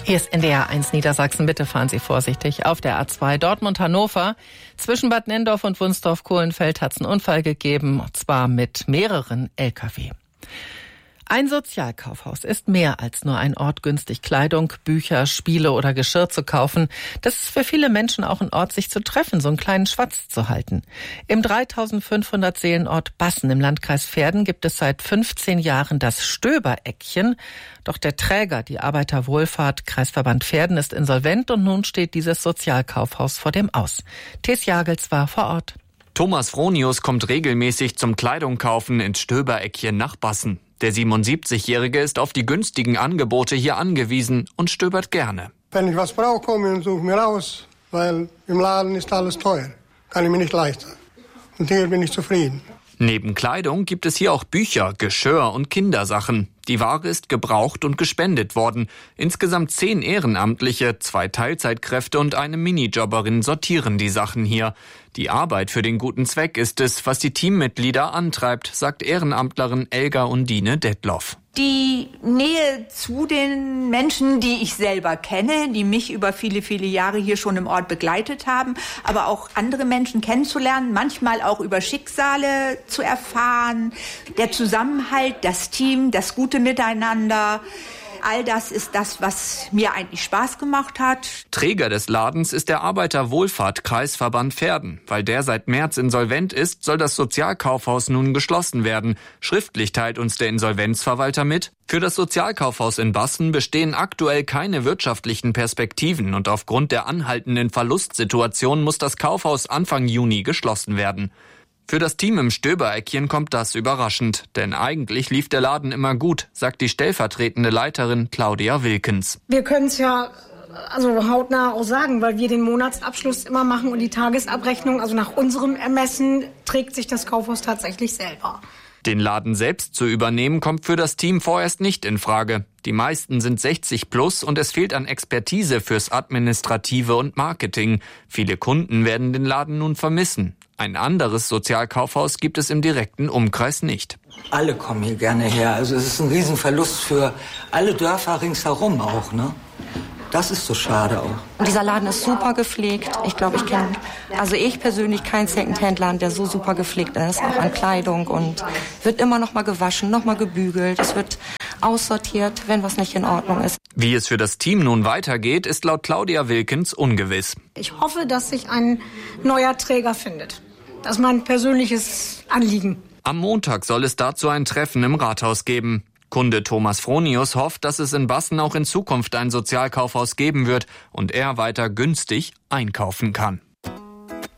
Hier ist NDR 1 Niedersachsen. Bitte fahren Sie vorsichtig auf der A2 Dortmund-Hannover. Zwischen Bad Nenndorf und Wunsdorf-Kohlenfeld hat es einen Unfall gegeben, und zwar mit mehreren Lkw. Ein Sozialkaufhaus ist mehr als nur ein Ort, günstig Kleidung, Bücher, Spiele oder Geschirr zu kaufen. Das ist für viele Menschen auch ein Ort, sich zu treffen, so einen kleinen Schwatz zu halten. Im 3500 Seelenort Bassen im Landkreis Verden gibt es seit 15 Jahren das Stöber-Eckchen. Doch der Träger, die Arbeiterwohlfahrt Kreisverband Verden, ist insolvent und nun steht dieses Sozialkaufhaus vor dem Aus. Thes Jagels war vor Ort. Thomas Fronius kommt regelmäßig zum Kleidung kaufen ins Stöber-Eckchen nach Bassen. Der 77-Jährige ist auf die günstigen Angebote hier angewiesen und stöbert gerne. Wenn ich was brauche, komme ich und suche mir raus, weil im Laden ist alles teuer. Kann ich mir nicht leisten. Und hier bin ich zufrieden. Neben Kleidung gibt es hier auch Bücher, Geschirr und Kindersachen. Die Ware ist gebraucht und gespendet worden. Insgesamt 10 Ehrenamtliche, 2 Teilzeitkräfte und eine Minijobberin sortieren die Sachen hier. Die Arbeit für den guten Zweck ist es, was die Teammitglieder antreibt, sagt Ehrenamtlerin Elga Undine Detloff. Die Nähe zu den Menschen, die ich selber kenne, die mich über viele, viele Jahre hier schon im Ort begleitet haben, aber auch andere Menschen kennenzulernen, manchmal auch über Schicksale zu erfahren, der Zusammenhalt, das Team, das gute Miteinander. All das ist das, was mir eigentlich Spaß gemacht hat. Träger des Ladens ist der Arbeiterwohlfahrt Kreisverband Verden. Weil der seit März insolvent ist, soll das Sozialkaufhaus nun geschlossen werden. Schriftlich teilt uns der Insolvenzverwalter mit: Für das Sozialkaufhaus in Bassen bestehen aktuell keine wirtschaftlichen Perspektiven und aufgrund der anhaltenden Verlustsituation muss das Kaufhaus Anfang Juni geschlossen werden. Für das Team im Stöber-Eckchen kommt das überraschend, denn eigentlich lief der Laden immer gut, sagt die stellvertretende Leiterin Claudia Wilkens. Wir können es ja hautnah auch sagen, weil wir den Monatsabschluss immer machen und die Tagesabrechnung, also nach unserem Ermessen, trägt sich das Kaufhaus tatsächlich selber. Den Laden selbst zu übernehmen, kommt für das Team vorerst nicht in Frage. Die meisten sind 60 plus und es fehlt an Expertise fürs Administrative und Marketing. Viele Kunden werden den Laden nun vermissen. Ein anderes Sozialkaufhaus gibt es im direkten Umkreis nicht. Alle kommen hier gerne her. Also es ist ein Riesenverlust für alle Dörfer ringsherum auch, ne? Das ist so schade auch. Und dieser Laden ist super gepflegt. Ich glaube, ich persönlich keinen Secondhand-Laden, der so super gepflegt ist, auch an Kleidung, und wird immer noch mal gewaschen, noch mal gebügelt. Es wird aussortiert, wenn was nicht in Ordnung ist. Wie es für das Team nun weitergeht, ist laut Claudia Wilkens ungewiss. Ich hoffe, dass sich ein neuer Träger findet. Das ist mein persönliches Anliegen. Am Montag soll es dazu ein Treffen im Rathaus geben. Kunde Thomas Fronius hofft, dass es in Bassen auch in Zukunft ein Sozialkaufhaus geben wird und er weiter günstig einkaufen kann.